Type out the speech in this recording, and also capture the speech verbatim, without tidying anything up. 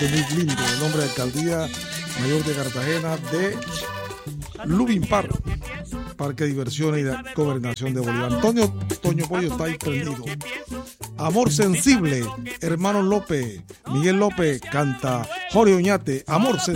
Muy lindo, el nombre de Alcaldía Mayor de Cartagena de Lubin Park, Parque de Diversiones y de Gobernación de Bolívar. Antonio Toño Pollo está ahí prendido. Amor Sensible, Hermano López, Miguel López canta Jorge Oñate, Amor Sensible.